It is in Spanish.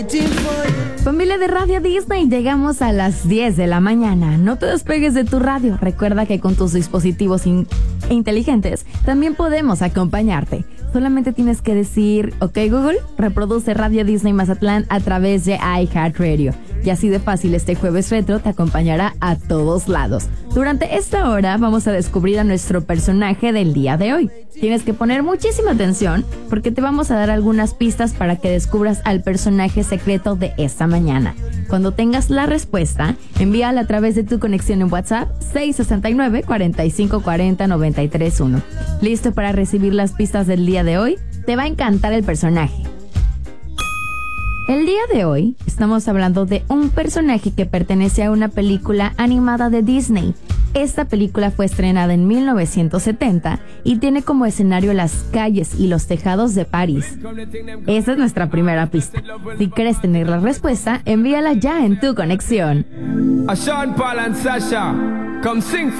Familia de Radio Disney, llegamos a las 10 de la mañana. No te despegues de tu radio. Recuerda que con tus dispositivos inteligentes también podemos acompañarte. Solamente tienes que decir, ok Google, reproduce Radio Disney Mazatlán a través de iHeartRadio. Y así de fácil este jueves retro te acompañará a todos lados. Durante esta hora vamos a descubrir a nuestro personaje del día de hoy. Tienes que poner muchísima atención porque te vamos a dar algunas pistas para que descubras al personaje secreto de esta mañana. Cuando tengas la respuesta, envíala a través de tu conexión en WhatsApp 669-4540-931. ¿Listo para recibir las pistas del día de hoy? Te va a encantar el personaje. El día de hoy estamos hablando de un personaje que pertenece a una película animada de Disney. Esta película fue estrenada en 1970 y tiene como escenario las calles y los tejados de París. Esa es nuestra primera pista. Si quieres tener la respuesta, envíala ya en tu conexión. Sean Paul and Sasha, come sing